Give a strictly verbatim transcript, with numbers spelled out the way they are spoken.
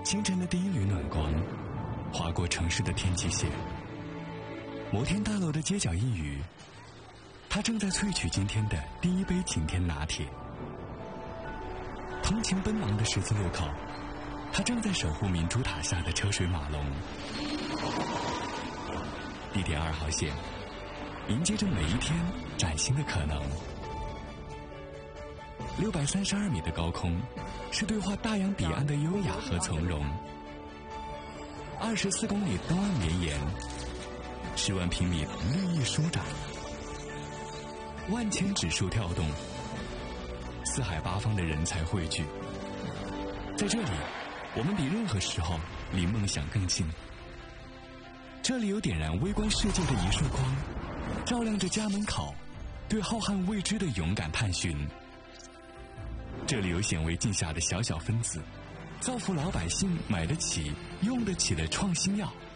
清晨的第一缕暖光划过城市的天际线，摩天大楼的街角一隅，它正在萃取今天的第一杯晴天拿铁。通勤奔忙的十字路口，它正在守护明珠塔下的车水马龙。地铁二号线迎接着每一天崭新的可能。六百三十二米的高空是对话大洋彼岸的优雅和从容。二十四公里东岸绵延，十万平米的绿意舒展，万千指数跳动，四海八方的人才汇聚。在这里，我们比任何时候离梦想更近。这里有点燃微观世界的一束光，照亮着家门口对浩瀚未知的勇敢探寻。这里有显微镜下的小小分子，造福老百姓买得起用得起的创新药。